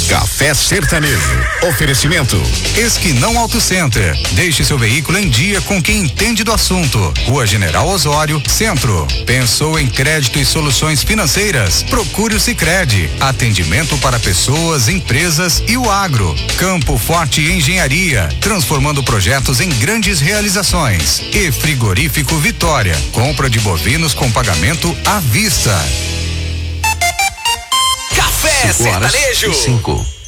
Café Sertanejo. Oferecimento. Esquinão Auto Center. Deixe seu veículo em dia com quem entende do assunto. Rua General Osório, Centro. Pensou em crédito e soluções financeiras? Procure o Sicredi. Atendimento para pessoas, empresas e o agro. Campo Forte Engenharia. Transformando projetos em grandes realizações. E Frigorífico Vitória. Compra de bovinos com pagamento à vista. Café Sertanejo. 5